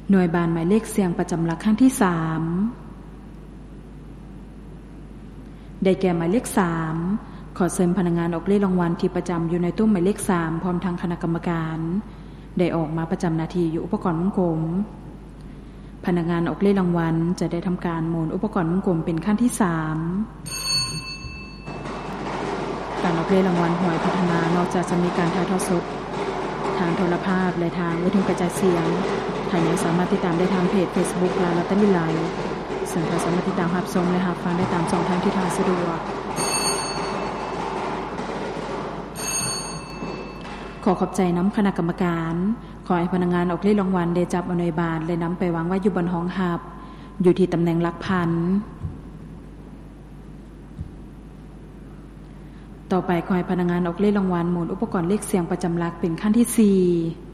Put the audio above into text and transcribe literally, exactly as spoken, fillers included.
หน่วยบานหมายเลขเสียงประจำหลักครั้งที่สามได้แก่หมายเลขสามขอเชิญพนักงานออกเลขรางวัลที่ประจำอยู่ในตู้หมายเลขสามพร้อมทางคณะกรรมการได้ออกมาประจำหน้าที่อยู่อุปกรณ์วงกลมพนักงานออกเลขรางวัลจะได้ทำการหมุนอุปกรณ์วงกลมเป็นขั้นที่สามการออกเลขรางวัลหวยพัฒนานอกจากจะมีการถ่ายทอดสดทางโทรภาพและทางวิทยุกระจายเสียงท่านยังสามารถติดตามได้ทางเพจ Facebook และลอตเตอรี่ไลฟ์ซึ่งท่านสามารถติดตามรับชมและรับฟังได้ตามช่องทางที่ท่านสะดวกขอขอบใจน้ำคณะกรรมการขอให้พนักงานออกเลขรางวัลได้จับเอาหน่วยบาทและนำไปวางไว้อยู่บนห้องหับอยู่ที่ตำแหน่งหลักพันต่อไปขอให้พนักงานออกเลขรางวัลหมุนอุปกรณ์เลขเสียงประจำหลักเป็นขั้นที่สี่